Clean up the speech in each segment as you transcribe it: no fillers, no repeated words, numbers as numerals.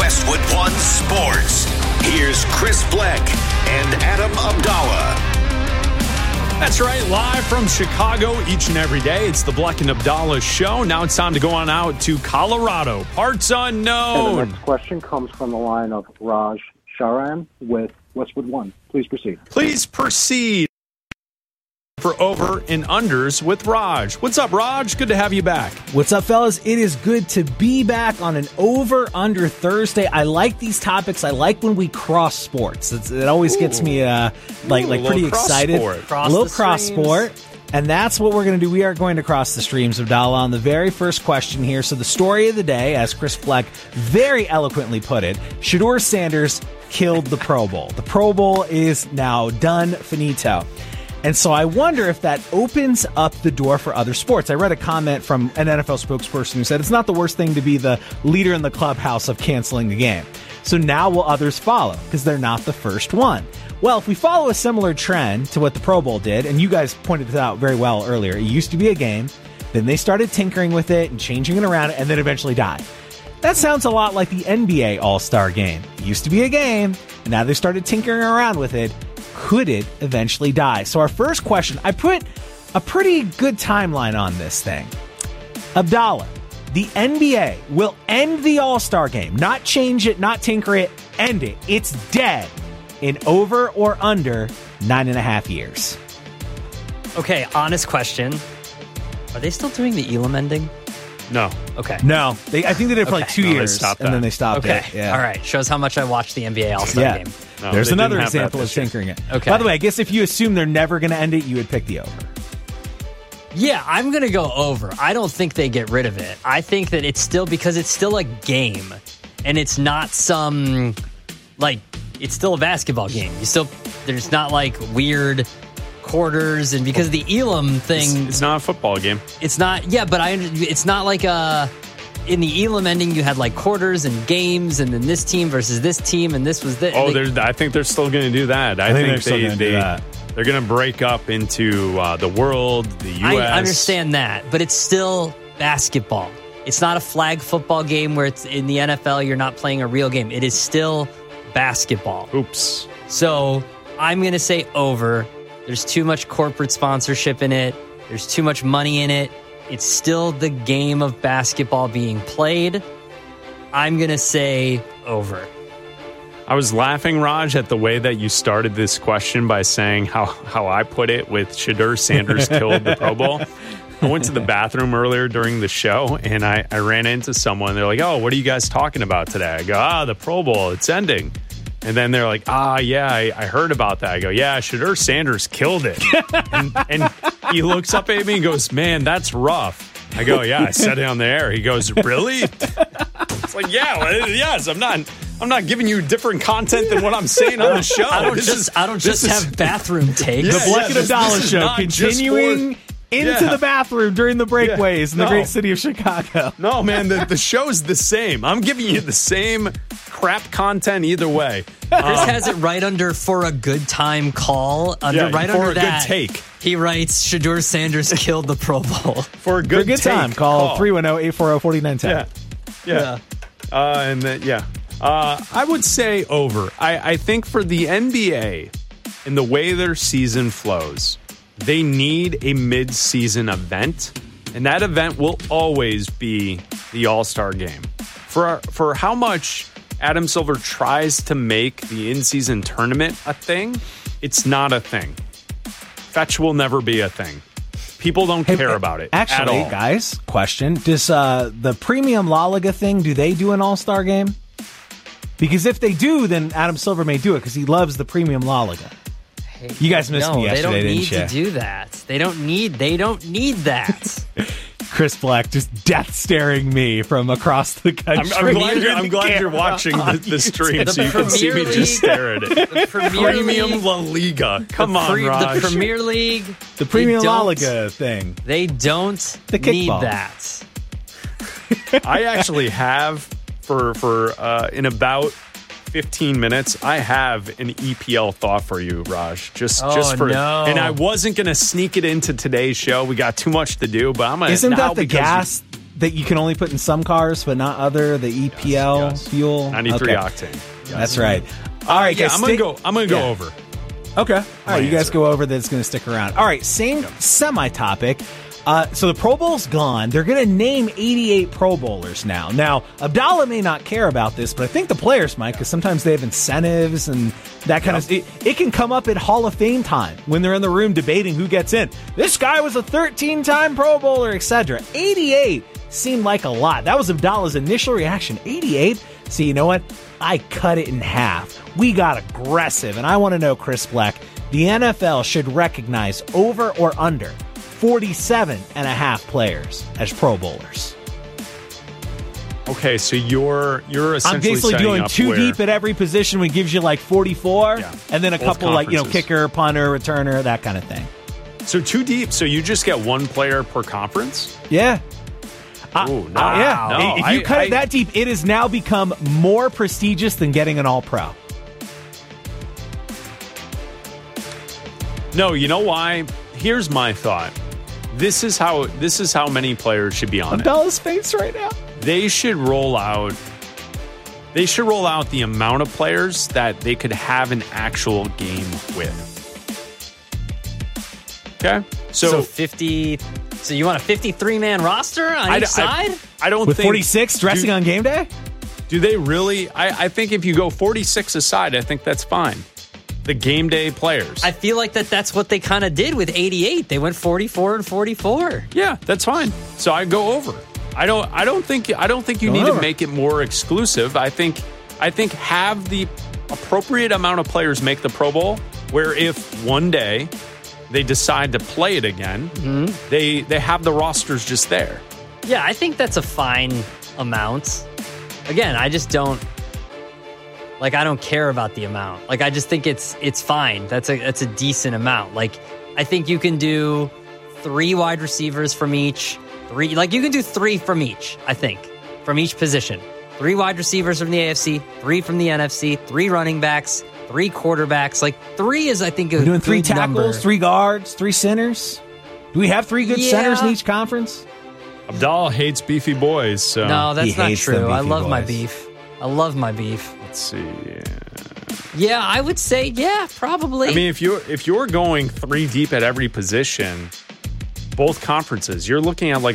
Westwood One Sports. Here's Chris Bleck and Adam Abdallah. That's right, live from Chicago each and every day. It's the Bleck and Abdallah Show. Now it's time to go on out to Colorado. Parts unknown. And the next question comes from the line of Raj Sharan with Westwood One. Please proceed. Please proceed for over and unders with Raj. What's up, Raj? Good to have you back. What's up, fellas? It is good to be back on an over-under Thursday. I like these topics. I like when we cross sports. It always gets me pretty excited. A little cross sport. And that's what we're going to do. We are going to cross the streams, Abdallah, on the very first question here. So the story of the day, as Chris Bleck very eloquently put it, Shedeur Sanders killed the Pro Bowl. The Pro Bowl is now done, finito. And so I wonder if that opens up the door for other sports. I read a comment from an NFL spokesperson who said it's not the worst thing to be the leader in the clubhouse of canceling the game. So now will others follow? Because they're not the first one. Well, if we follow a similar trend to what the Pro Bowl did, and you guys pointed this out very well earlier, it used to be a game, then they started tinkering with it and changing it around, and then eventually died. That sounds a lot like the NBA All-Star Game. It used to be a game, and now they started tinkering around with it. Could it eventually die? So our first question, I put a pretty good timeline on this thing. Abdallah, the NBA will end the All-Star Game, not change it, not tinker it, end it. It's dead in over or under 9.5 years. Okay, honest question. Are they still doing the Elam ending? No. Okay. No. I think they did it for like 2 years, and then they stopped it. Okay. Yeah. All right. Shows how much I watched the NBA All-Star Game. No, there's another example of tinkering it. Okay. By the way, I guess if you assume they're never going to end it, you would pick the over. Yeah, I'm going to go over. I don't think they get rid of it. I think that it's still, because it's still a game, and it's not some, it's still a basketball game. There's not weird quarters, and because the Elam thing, it's not a football game. It's not. Yeah, but it's not like in the Elam ending you had quarters and games, and then this team versus this team, and this was this. Oh, I think they're still going to do that. I think they're still going to do that. They're going to break up into the world, the U.S. I understand that, but it's still basketball. It's not a flag football game where it's in the NFL. You're not playing a real game. It is still basketball. Oops. So I'm going to say over. There's too much corporate sponsorship in it. There's too much money in it. It's still the game of basketball being played. I'm going to say over. I was laughing, Raj, at the way that you started this question by saying how I put it with Shedeur Sanders killed the Pro Bowl. I went to the bathroom earlier during the show, and I ran into someone. They're like, oh, what are you guys talking about today? I go, the Pro Bowl, it's ending. And then they're like, yeah, I heard about that. I go, yeah, Shedeur Sanders killed it. and he looks up at me and goes, man, that's rough. I go, yeah, I said it on the air. He goes, really? It's like, yes, I'm not giving you different content than what I'm saying on the show. I don't just have bathroom takes. The Bleck and Abdallah Show continuing into the bathroom during the breakaways in the great city of Chicago. No, man, the show's the same. I'm giving you the same crap content either way. Chris has it right under for a good time call. Under for a that, good take. He writes, Shedeur Sanders killed the Pro Bowl. For a good time, call 310-840-4910. Yeah. I would say over. I think for the NBA and the way their season flows, they need a mid-season event, and that event will always be the All-Star Game. For how much Adam Silver tries to make the in-season tournament a thing, it's not a thing. Fetch will never be a thing. People don't care about it actually, at all. Guys, question. Does the Premium La Liga thing, do they do an All-Star Game? Because if they do, then Adam Silver may do it because he loves the Premium La Liga. You guys missed me yesterday, didn't you? They don't need to do that. They don't need that. Chris Bleck just death staring me from across the country. I'm glad you're watching the stream so you can see me just stare at it. The Premium La Liga. Come on, Raj. The Premier League. The Premium La Liga thing. They don't need that. I actually have, for in about 15 minutes, I have an EPL thought for you, Raj. And I wasn't going to sneak it into today's show. We got too much to do, but I'm going to. Isn't that the that you can only put in some cars, but not other? The EPL fuel, 93 octane. Yes. That's right. All right, guys. I'm gonna go over. Okay. All right, you guys go over. That's going to stick around. All right, same semi-topic. So the Pro Bowl's gone. They're going to name 88 Pro Bowlers now. Now, Abdallah may not care about this, but I think the players might, because sometimes they have incentives and that kind of... It can come up at Hall of Fame time when they're in the room debating who gets in. This guy was a 13-time Pro Bowler, etc. 88 seemed like a lot. That was Abdallah's initial reaction. 88? So you know what? I cut it in half. We got aggressive, and I want to know, Chris Black, the NFL should recognize over or under 47 and a half players as Pro Bowlers. Okay, so you're essentially I'm basically doing two deep at every position, which gives you like 44, and then a couple like kicker, punter, returner, that kind of thing. So two deep. So you just get one player per conference? Yeah. Ooh, no. Yeah. No, if you cut it that deep, it has now become more prestigious than getting an All-Pro. No, you know why? Here's my thought. This is how many players should be on Abdallah's face right now. They should roll out the amount of players that they could have an actual game with. Okay? So 50. So you want a 53-man roster on each side? I don't with think 46 dressing on game day? Do they really? I think if you go 46 aside, I think that's fine. The game day players. I feel like that's what they kind of did with 88. They went 44 and 44. Yeah, that's fine. So I go over. I don't think you need to make it more exclusive. I think have the appropriate amount of players make the Pro Bowl, where if one day they decide to play it again, they have the rosters just there. Yeah, I think that's a fine amount. Again, I just don't I don't care about the amount. I just think it's fine. That's a decent amount. I think you can do 3 wide receivers from each. You can do 3 from each, I think, from each position. 3 wide receivers from the AFC, 3 from the NFC, 3 running backs, 3 quarterbacks. 3 is, I think, a We're doing 3 good tackles, number. 3 guards, 3 centers. Do we have 3 good centers in each conference? Abdallah hates beefy boys. So. No, that's not true. I love boys. my beef. I love my beef. Let's see. Yeah, I would say, probably. I mean, if you're going 3 deep at every position, both conferences, you're looking at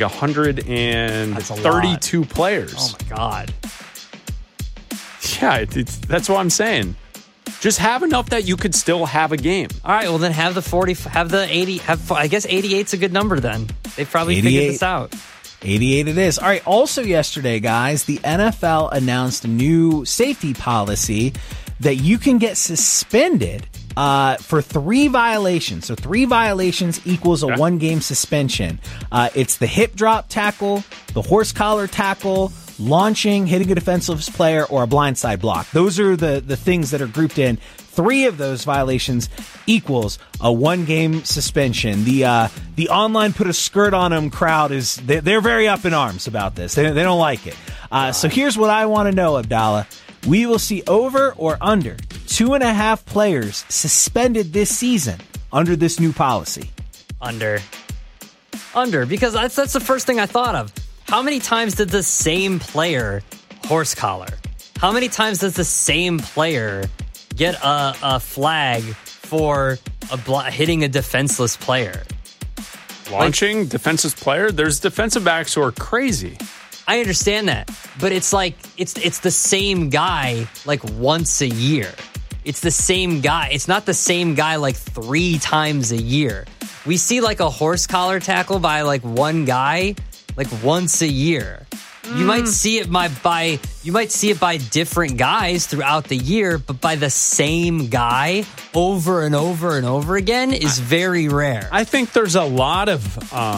132 players. Oh my God. Yeah, that's what I'm saying. Just have enough that you could still have a game. All right, well then have the 40, have the 80, I guess 88's a good number then. They probably figured this out. 88 it is. All right, also yesterday, guys, the NFL announced a new safety policy that you can get suspended for 3 violations. So 3 violations equals a 1-game suspension. It's the hip drop tackle, the horse collar tackle, launching, hitting a defensive player, or a blindside block. Those are the things that are grouped in. 3 of those violations equals a 1-game suspension. The online put a skirt on them crowd they're very up in arms about this. They don't like it. So here's what I want to know, Abdallah. We will see over or under 2.5 players suspended this season under this new policy. Under, because that's the first thing I thought of. How many times did the same player horse collar? How many times does the same player get a flag for hitting a defenseless player? Launching defensive player? There's defensive backs who are crazy. I understand that, but it's it's the same guy once a year. It's the same guy. It's not the same guy 3 times a year. We see a horse collar tackle by one guy once a year. You might see it by different guys throughout the year, but by the same guy over and over and over again is very rare. I think there's a lot of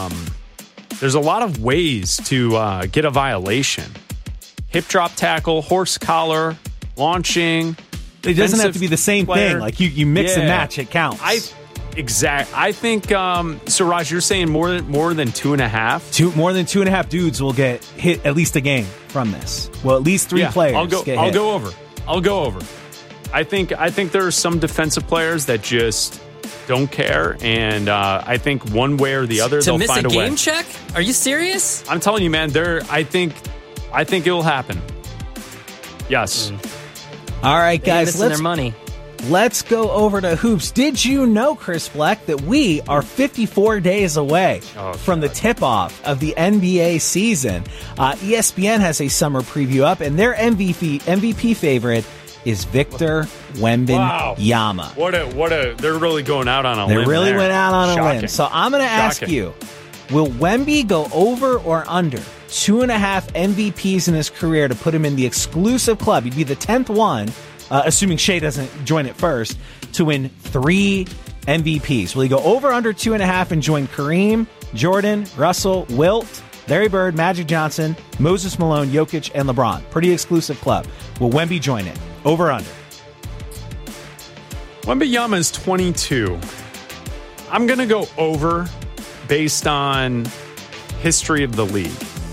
ways to get a violation. Hip drop tackle, horse collar, launching. It doesn't have to be the same thing. You mix and match, it counts. I think so. Raj, you're saying more than 2.5. More than 2.5 dudes will get hit at least a game from this. Well, at least 3 players. I'll go over. I think there are some defensive players that just don't care, and I think one way or the other they'll find a way. To miss a game check? Are you serious? I'm telling you, man. I think it will happen. Yes. All right, guys. Missing their money. Let's go over to hoops. Did you know, Chris Bleck, that we are 54 days away from the tip-off of the NBA season? ESPN has a summer preview up, and their MVP favorite is Victor Wembanyama. Wow. They're really going out on a limb. They really there. went out on Shocking. a limb. So I'm going to ask you, will Wemby go over or under 2.5 MVPs in his career to put him in the exclusive club? He'd be the 10th one, assuming Shea doesn't join it first, to win 3 MVPs. Will he go over under 2.5 and join Kareem, Jordan, Russell, Wilt, Larry Bird, Magic Johnson, Moses Malone, Jokic, and LeBron? Pretty exclusive club. Will Wemby join it? Over under? Wembanyama is 22. I'm going to go over based on history of the league.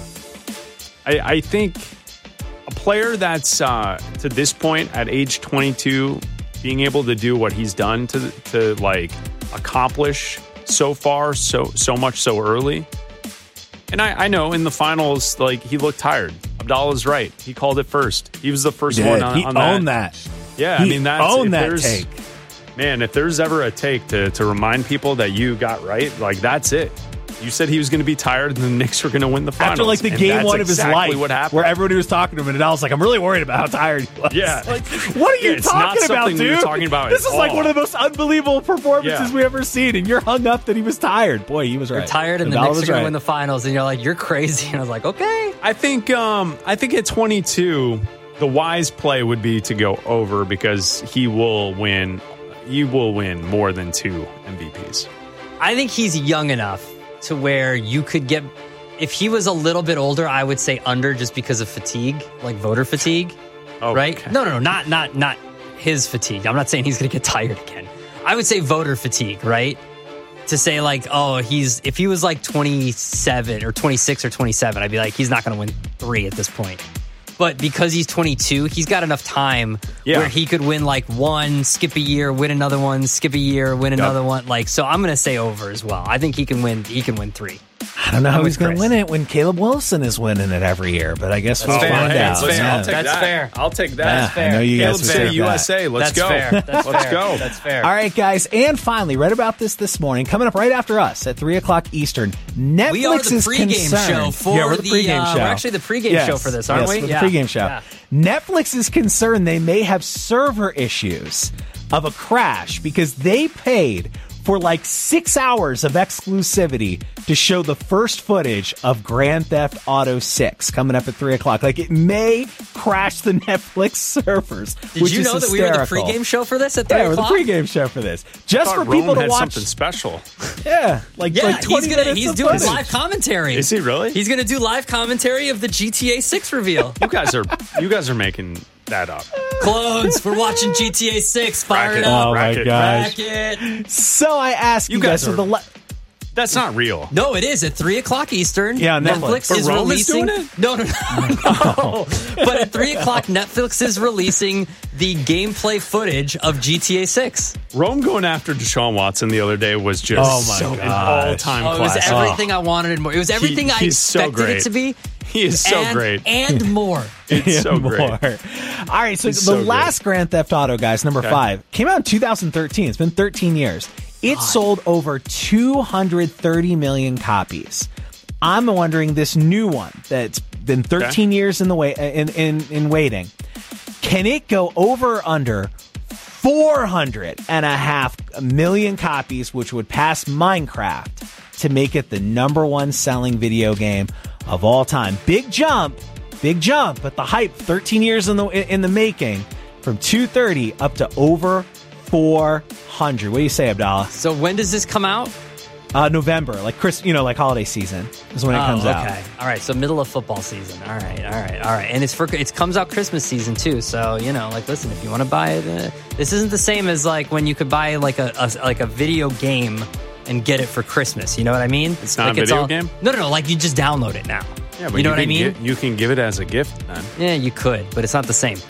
I think a player that's to this point at age 22 being able to do what he's done to like accomplish so far so much so early. And I know in the finals, like, he looked tired. Abdallah's right. He called it first. He was the first one on he owned that. Yeah, he I mean, that's owned that take. Man, if there's ever a take to remind people that you got right, like, that's it. You said he was going to be tired and the Knicks were going to win the finals. After, like, the game one of his life, what happened. where everybody was talking to him, and Nadal's like, I'm really worried about how tired he was. Yeah. Like, what are you talking about, dude? You're talking about this is like one of the most unbelievable performances we've ever seen, and you're hung up that he was tired. Boy, he was right. You're tired, and the Knicks are going to win the finals, and you're like, you're crazy. And I was like, okay. I think at 22, the wise play would be to go over because he will win more than 2 MVPs. I think he's young enough to where you could get, if he was a little bit older, I would say under, just because of fatigue, like voter fatigue, right? No, not his fatigue. I'm not saying he's going to get tired again. I would say voter fatigue, right? To say like, if he was like 27 or 26 or 27, I'd be like, he's not going to win 3 at this point. But because he's 22, he's got enough time where he could win like 1, skip a year, win another one, skip a year, win another one. Like, so I'm going to say over as well. I think he can win 3. I don't know how he's going to win it when Caleb Wilson is winning it every year, but I guess we'll find out. That's fair. I'll take that. That's fair. I know you Caleb guys City, USA. Let's go. Let's go. That's fair. All right, guys. And finally, read about this morning. Coming up right after us at 3 o'clock Eastern. Netflix we are the is pregame show for we're the pregame show. We're actually the pregame show for this, aren't we? The pregame show. Yeah. Netflix is concerned they may have server issues of a crash because they paid for like 6 hours of exclusivity to show the first footage of Grand Theft Auto 6 coming up at 3 o'clock. Like, it may crash the Netflix servers. Did you know that we were the pregame show for this at 3 o'clock? We're the pregame show for this. Just for people to watch something special. Yeah, like 20 minutes he's of doing footage. live commentary. Is he really? He's going to do live commentary of the GTA 6 reveal. You guys are making that up. Clones, we're watching GTA 6. Fire it up. Oh my gosh. Racket. So I ask you guys, that's not real. No, it is at 3 o'clock Eastern. Yeah, Netflix is Rome is releasing. doing it? No. But at 3 o'clock, Netflix is releasing the gameplay footage of GTA 6. Rome going after Deshaun Watson the other day was just an all-time It was classic. everything I wanted and more. It was everything I expected it to be. He is so great. And more. It's so great. All right, so the last Grand Theft Auto, guys, number 5, came out in 2013. It's been 13 years. It sold over 230 million copies. I'm wondering, this new one that's been 13 years in waiting, can it go over or under 400.5 million copies, which would pass Minecraft to make it the number 1 selling video game of all time? Big jump, but the hype, 13 years in the making, from 230 up to over 400. What do you say, Abdallah? So when does this come out? November, like like holiday season is when it comes out. Okay, all right. So middle of football season. All right. And it comes out Christmas season too. So listen, if you want to buy it, this isn't the same as like when you could buy like a video game and get it for Christmas. You know what I mean? It's not a video game? No. Like, you just download it now. Yeah, but you know what I mean? You can give it as a gift then. Yeah, you could, but it's not the same.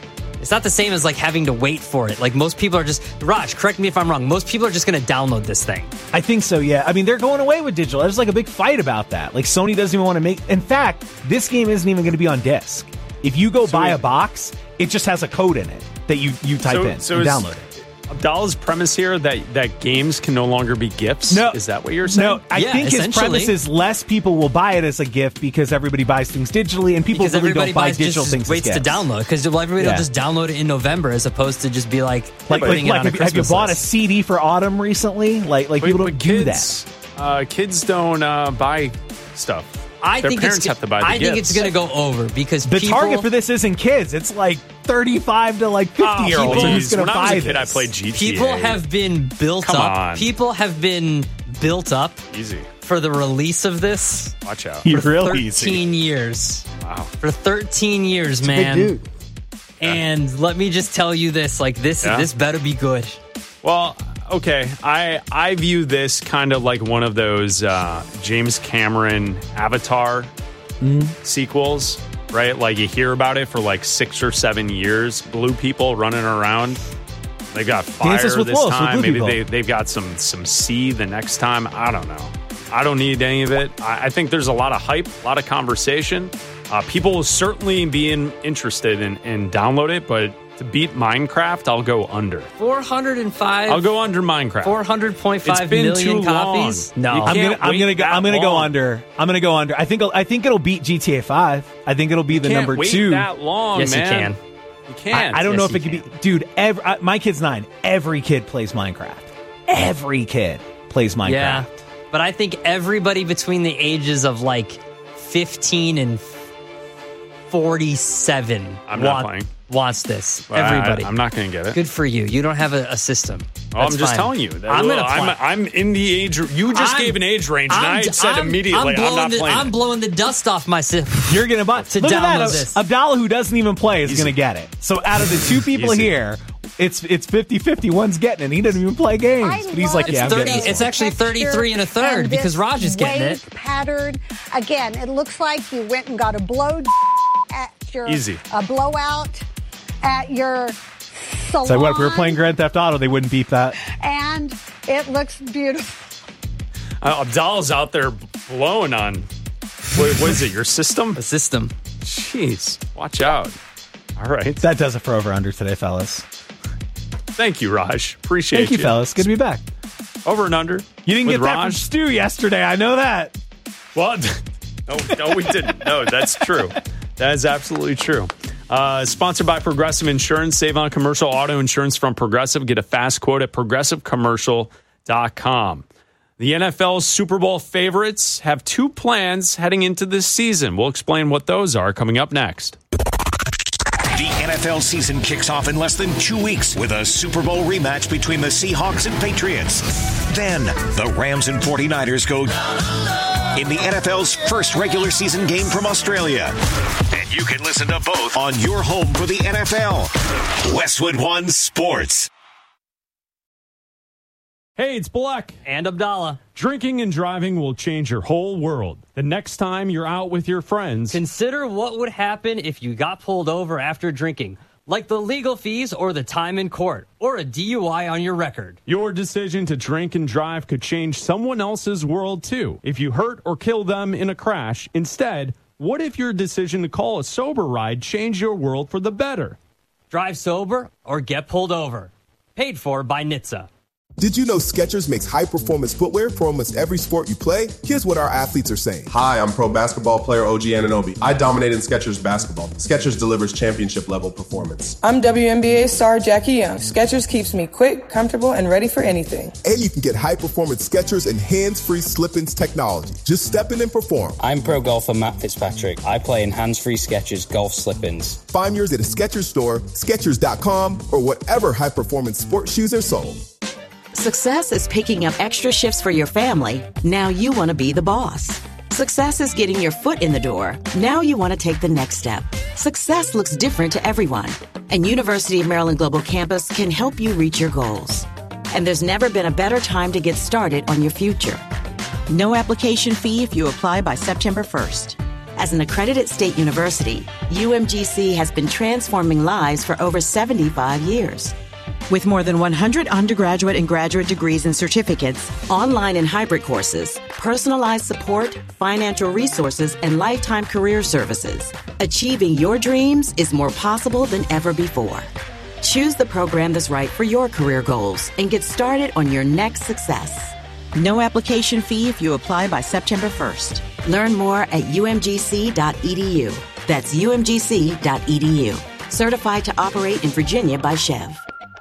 It's not the same as like having to wait for it. Like most people are just, Raj, correct me if I'm wrong. Most people are just going to download this thing. I think so, yeah. I mean, they're going away with digital. There's like a big fight about that. Like Sony doesn't even want to make. In fact, this game isn't even going to be on disc. If you go buy a box, it just has a code in it that you type in and download it. Abdallah's premise here that games can no longer be gifts? No. Is that what you're saying? No, I think his premise is less people will buy it as a gift because everybody buys things digitally and people really don't buy digital things as gifts. Waits to download because everybody will just download it in November as opposed to just be like putting it on a Christmas have you bought a CD for autumn recently? Like people don't do that. Kids don't buy stuff. Their parents have to buy the gifts. I think it's going to go over because the target for this isn't kids. It's like 35 to like 50-year-olds who's going to buy this. When I was a kid, I played GTA. People have been built up. People have been built up. Easy. For the release of this. Watch out. For 13 years. Wow. For 13 years, man. Big dude. And let me just tell you this. Like, this better be good. Well, okay. I view this kind of like one of those James Cameron Avatar sequels, right? Like you hear about it for like 6 or 7 years. Blue people running around. They got fire this time. Maybe they've got some sea the next time. I don't know. I don't need any of it. I think there's a lot of hype, a lot of conversation. People will certainly be interested in download it, but to beat Minecraft, I'll go under. 405. I'll go under Minecraft. 400.5 million copies. No, I'm gonna go under. I'm gonna go under. I think it'll beat GTA 5. I think it'll be the number 2. Wait that long, yes, man. You can. You can. I don't know if it could be, dude. My kid's 9. Every kid plays Minecraft. Every kid plays Minecraft. Yeah, but I think everybody between the ages of like 15 and 47 wants this. Everybody. I'm not going to get it. Good for you. You don't have a system. I'm just telling you. I'm in the age. You just gave an age range, and I said immediately, I'm not playing. I'm blowing the dust off myself. You're going to buy to download this. Abdallah, who doesn't even play, is going to get it. So out of the 2 people here, it's 50-50. One's getting it. He doesn't even play games. But he's like, yeah, I'm getting it. It's actually 33 and a third because Raj is getting it. Pattern. Again, it looks like you went and got a blow at your blowout at your salon. So what, if we were playing Grand Theft Auto, they wouldn't beep that. And it looks beautiful. Abdallah's out there blowing on, what is it, your system? The system. Jeez, watch out. All right. That does it for Over Under today, fellas. Thank you, Raj. Appreciate it. Thank you, fellas. Good to be back. Over and Under. You didn't get that from Stu yesterday. I know that. What? No, we didn't. No, that's true. That is absolutely true. Sponsored by Progressive Insurance. Save on commercial auto insurance from Progressive. Get a fast quote at progressivecommercial.com. The NFL's Super Bowl favorites have 2 plans heading into this season. We'll explain what those are coming up next. The NFL season kicks off in less than 2 weeks with a Super Bowl rematch between the Seahawks and Patriots. Then the Rams and 49ers go in the NFL's first regular season game from Australia. And you can listen to both on your home for the NFL. Westwood One Sports. Hey, it's Black. And Abdallah. Drinking and driving will change your whole world. The next time you're out with your friends, consider what would happen if you got pulled over after drinking, like the legal fees or the time in court, or a DUI on your record. Your decision to drink and drive could change someone else's world, too. If you hurt or kill them in a crash, instead, what if your decision to call a sober ride changed your world for the better? Drive sober or get pulled over. Paid for by NHTSA. Did you know Skechers makes high-performance footwear for almost every sport you play? Here's what our athletes are saying. Hi, I'm pro basketball player OG Anunoby. I dominate in Skechers basketball. Skechers delivers championship-level performance. I'm WNBA star Jackie Young. Skechers keeps me quick, comfortable, and ready for anything. And you can get high-performance Skechers and hands-free slip-ins technology. Just step in and perform. I'm pro golfer Matt Fitzpatrick. I play in hands-free Skechers golf slip-ins. Find yours at a Skechers store, Skechers.com, or whatever high-performance sports shoes are sold. Success is picking up extra shifts for your family. Now you want to be the boss. Success is getting your foot in the door. Now you want to take the next step. Success looks different to everyone, and University of Maryland Global Campus can help you reach your goals. And there's never been a better time to get started on your future. No application fee if you apply by September 1st. As an accredited state university, UMGC has been transforming lives for over 75 years. With more than 100 undergraduate and graduate degrees and certificates, online and hybrid courses, personalized support, financial resources, and lifetime career services, achieving your dreams is more possible than ever before. Choose the program that's right for your career goals and get started on your next success. No application fee if you apply by September 1st. Learn more at umgc.edu. That's umgc.edu. Certified to operate in Virginia by Chev.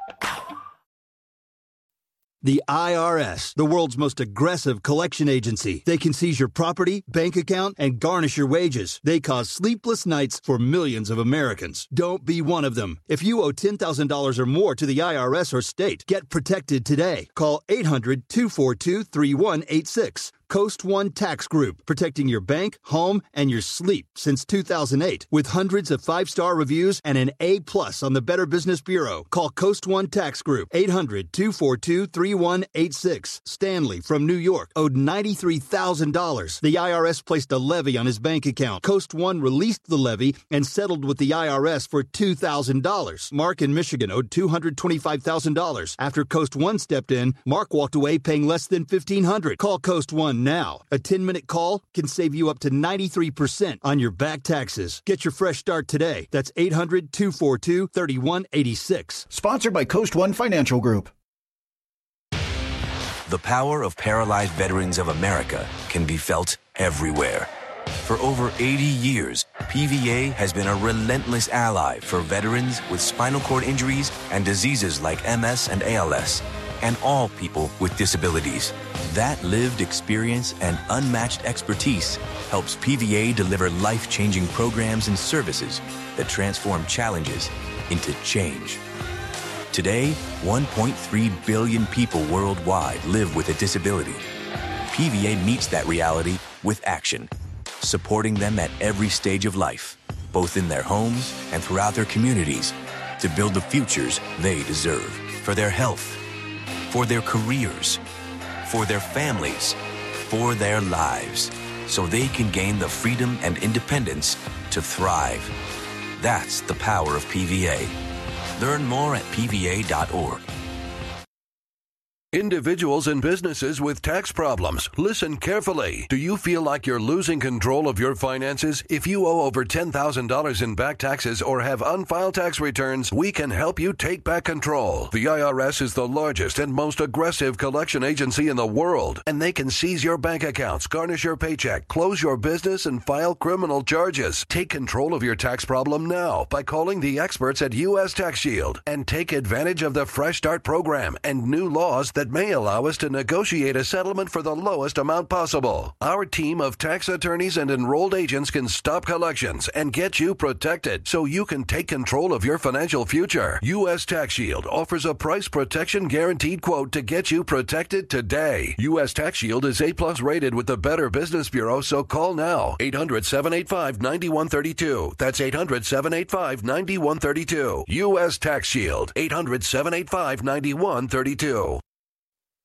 The IRS, the world's most aggressive collection agency. They can seize your property, bank account, and garnish your wages. They cause sleepless nights for millions of Americans. Don't be one of them. If you owe $10,000 or more to the IRS or state, get protected today. Call 800-242-3186. Coast One Tax Group, protecting your bank, home, and your sleep since 2008. With hundreds of 5-star reviews and an A+ on the Better Business Bureau. Call Coast One Tax Group, 800-242-3186. Stanley from New York owed $93,000. The IRS placed a levy on his bank account. Coast One released the levy and settled with the IRS for $2,000. Mark in Michigan owed $225,000. After Coast One stepped in, Mark walked away paying less than $1,500. Call Coast One now. A 10-minute call can save you up to 93% on your back taxes. Get your fresh start today. That's 800-242-3186. Sponsored by Coast One Financial Group. The power of Paralyzed Veterans of America can be felt everywhere. For over 80 years, PVA has been a relentless ally for veterans with spinal cord injuries and diseases like MS and ALS, and all people with disabilities. That lived experience and unmatched expertise helps PVA deliver life-changing programs and services that transform challenges into change. Today, 1.3 billion people worldwide live with a disability. PVA meets that reality with action, supporting them at every stage of life, both in their homes and throughout their communities, to build the futures they deserve for their health, for their careers, for their families, for their lives, so they can gain the freedom and independence to thrive. That's the power of PVA. Learn more at PVA.org. Individuals and businesses with tax problems, listen carefully. Do you feel like you're losing control of your finances? If you owe over $10,000 in back taxes or have unfiled tax returns, we can help you take back control. The IRS is the largest and most aggressive collection agency in the world, and they can seize your bank accounts, garnish your paycheck, close your business, and file criminal charges. Take control of your tax problem now by calling the experts at U.S. Tax Shield and take advantage of the Fresh Start program and new laws that may allow us to negotiate a settlement for the lowest amount possible. Our team of tax attorneys and enrolled agents can stop collections and get you protected so you can take control of your financial future. U.S. Tax Shield offers a price protection guaranteed quote to get you protected today. U.S. Tax Shield is A+ rated with the Better Business Bureau, so call now. 800-785-9132. That's 800-785-9132. U.S. Tax Shield. 800-785-9132.